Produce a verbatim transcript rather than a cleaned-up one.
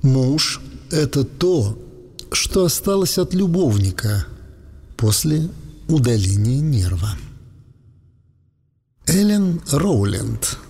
Муж – это то, что осталось от любовника после удаления нерва. Эллен Роулинг.